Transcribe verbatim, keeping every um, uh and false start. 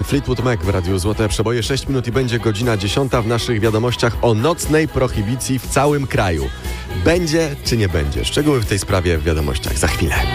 Fleetwood Mac w Radiu Złote Przeboje. sześć minut i będzie godzina dziesiąta. W naszych wiadomościach o nocnej prohibicji w całym kraju. Będzie czy nie będzie? Szczegóły w tej sprawie w wiadomościach za chwilę.